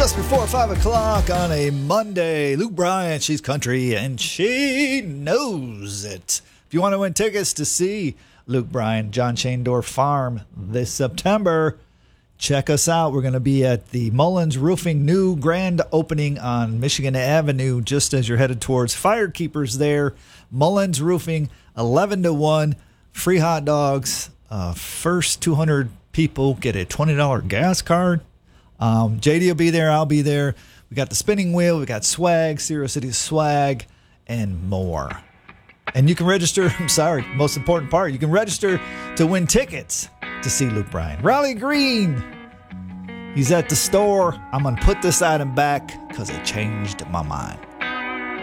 Just before 5 o'clock on a Monday. Luke Bryan, she's country and she knows it. If you want to win tickets to see Luke Bryan, John Shandor Farm this September, check us out. We're going to be at the Mullins Roofing new grand opening on Michigan Avenue, just as you're headed towards Firekeepers there. Mullins Roofing, 11 to 1, free hot dogs. First 200 people get a $20 gas card. JD will be there. I'll be there. We got the spinning wheel. We got swag, Zero City swag, and more. And you can register. I'm sorry, most important part. You can register to win tickets to see Luke Bryan. Riley Green. He's at the store. I'm going to put this item back because it changed my mind.